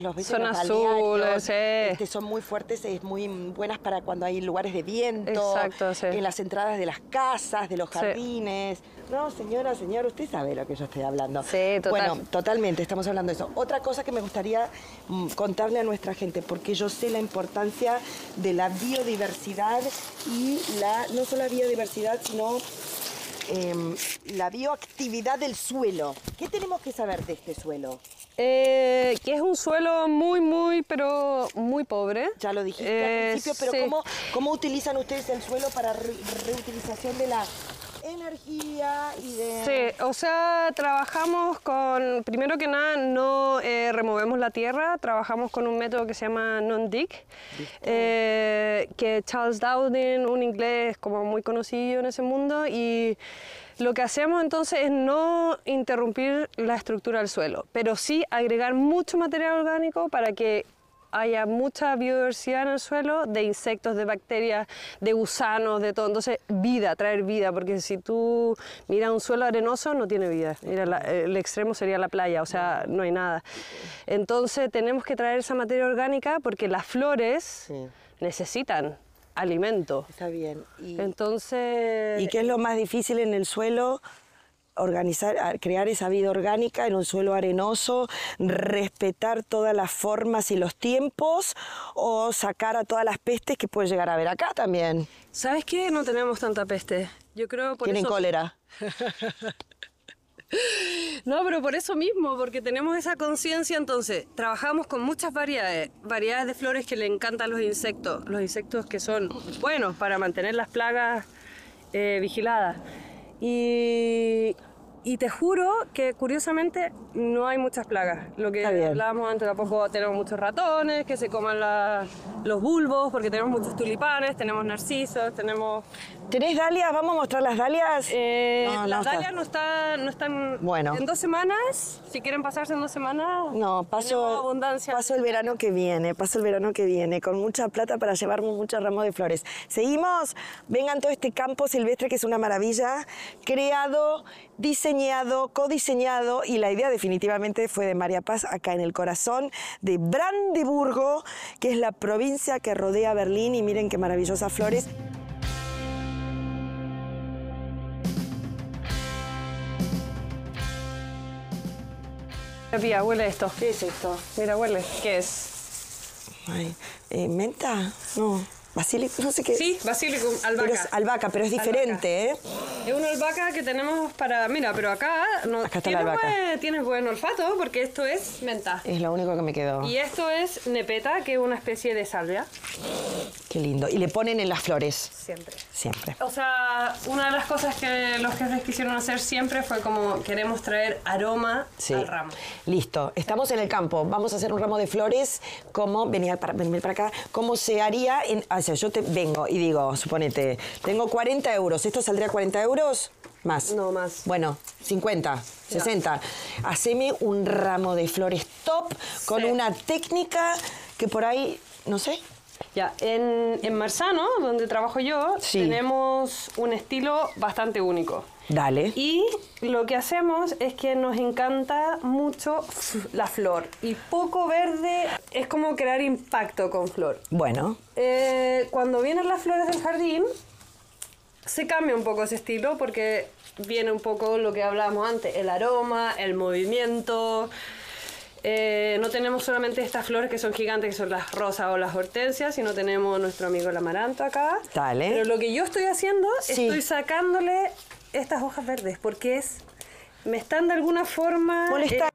Los ves Son en los azules, balnearios, son muy fuertes, es muy buenas para cuando hay lugares de viento, exacto, sí. en las entradas de las casas, de los Sí. jardines. No, señora, usted sabe lo que yo estoy hablando. Sí, total. Bueno, totalmente, estamos hablando de eso. Otra cosa que me gustaría contarle a nuestra gente, porque yo sé la importancia de la biodiversidad y no solo la biodiversidad, sino la bioactividad del suelo. ¿Qué tenemos que saber de este suelo? Que es un suelo pero muy pobre. Ya lo dijiste al principio, pero sí. ¿cómo utilizan ustedes el suelo para reutilización de la energía y de...? Sí, o sea, trabajamos primero que nada, no removemos la tierra, trabajamos con un método que se llama non-dig, que Charles Dowding, un inglés como muy conocido en ese mundo, y lo que hacemos entonces es no interrumpir la estructura del suelo, pero sí agregar mucho material orgánico para que haya mucha biodiversidad en el suelo, de insectos, de bacterias, de gusanos, de todo. Entonces, traer vida, porque si tú miras un suelo arenoso, no tiene vida. Mira, el extremo sería la playa, o sea, no hay nada. Entonces, tenemos que traer esa materia orgánica porque las flores necesitan alimento. Está bien. Entonces... ¿Y qué es lo más difícil en el suelo? Crear esa vida orgánica en un suelo arenoso, respetar todas las formas y los tiempos, o sacar a todas las pestes que puede llegar a haber acá también. ¿Sabes qué? No tenemos tanta peste. Yo creo por ¿Tienen eso... cólera? No, pero por eso mismo, porque tenemos esa conciencia, entonces trabajamos con muchas variedades de flores que le encantan los insectos que son buenos para mantener las plagas vigiladas. Y te juro que curiosamente no hay muchas plagas. Lo que hablábamos antes, tampoco tenemos muchos ratones que se coman los bulbos, porque tenemos muchos tulipanes, tenemos narcisos, tenemos... ¿Tenés dalias? ¿Vamos a mostrar las dalias? Las dalias no están... Bueno. En 2 semanas, si quieren pasarse en 2 semanas, paso abundancia. Paso el verano que viene, con mucha plata para llevarme muchos ramos de flores. ¿Seguimos? Vengan todo este campo silvestre que es una maravilla, creado, diseñado, codiseñado, y la idea definitivamente fue de María Paz, acá en el corazón de Brandeburgo, que es la provincia que rodea Berlín, y miren qué maravillosas flores. Mira, huele esto. ¿Qué es esto? Mira, huele. ¿Qué es? Ay, ¿menta? No. ¿Basílico? No sé qué. Sí, basílico, albahaca. Albahaca, pero es diferente, ¿eh? Es una albahaca que tenemos para... Mira, pero acá está la albahaca. Tienes buen olfato porque esto es menta. Es lo único que me quedó. Y esto es nepeta, que es una especie de salvia. Qué lindo. Y le ponen en las flores. Siempre. Siempre. O sea, una de las cosas que los jefes quisieron hacer siempre fue como queremos traer aroma al ramo. Listo. Estamos en el campo. Vamos a hacer un ramo de flores. Venir para acá. ¿Cómo se haría? O sea, yo te vengo y digo, suponete, tengo 40 euros. ¿Esto saldría 40 euros? Más. No, más. Bueno, 50, 60. Haceme un ramo de flores top con una técnica que por ahí, no sé. Ya, en Marzano, donde trabajo yo, tenemos un estilo bastante único. Dale. Y lo que hacemos es que nos encanta mucho la flor. Y poco verde es como crear impacto con flor. Bueno. Cuando vienen las flores del jardín, se cambia un poco ese estilo porque viene un poco lo que hablábamos antes, el aroma, el movimiento. No tenemos solamente estas flores que son gigantes, que son las rosas o las hortensias, sino tenemos nuestro amigo el amaranto acá. Dale. Pero lo que yo estoy haciendo, estoy sacándole estas hojas verdes, porque me están de alguna forma... Molestando.